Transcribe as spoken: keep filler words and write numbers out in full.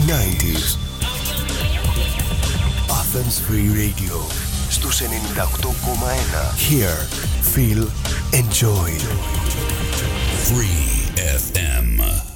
ενενήντα. Athens Free Radio στους ενενήντα οκτώ κόμμα ένα. Hear, feel, enjoy. Free εφ εμ.